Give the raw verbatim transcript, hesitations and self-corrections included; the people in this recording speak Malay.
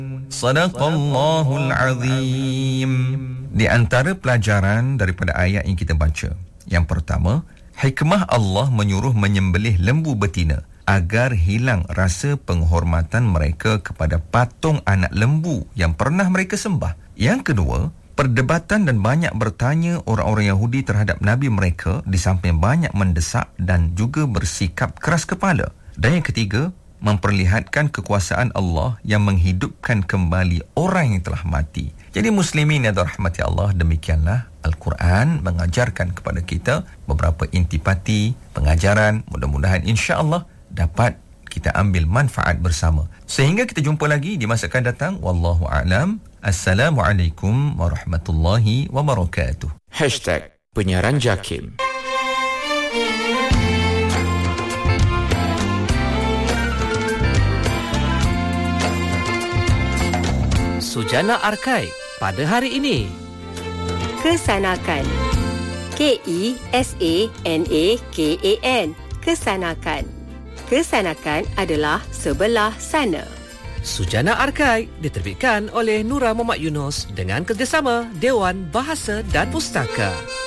Sadaqallahul Azim. Di antara pelajaran daripada ayat yang kita baca, yang pertama, hikmah Allah menyuruh menyembelih lembu betina agar hilang rasa penghormatan mereka kepada patung anak lembu yang pernah mereka sembah. Yang kedua, perdebatan dan banyak bertanya orang-orang Yahudi terhadap Nabi mereka di samping banyak mendesak dan juga bersikap keras kepala. Dan yang ketiga, memperlihatkan kekuasaan Allah yang menghidupkan kembali orang yang telah mati. Jadi muslimin yang dirahmati Allah, demikianlah Al-Quran mengajarkan kepada kita beberapa intipati pengajaran. Mudah-mudahan insya-Allah dapat kita ambil manfaat bersama. Sehingga kita jumpa lagi di masa akan datang. Wallahu a'lam. Assalamualaikum warahmatullahi wabarakatuh. Hashtag Penyiaran Jakim. Sujana Arkai pada hari ini. Kesanakan. K E S A N A K A N. Kesanakan. Kesanakan adalah sebelah sana. Sujana Arkai diterbitkan oleh Nura Muhammad Yunus dengan kerjasama Dewan Bahasa dan Pustaka.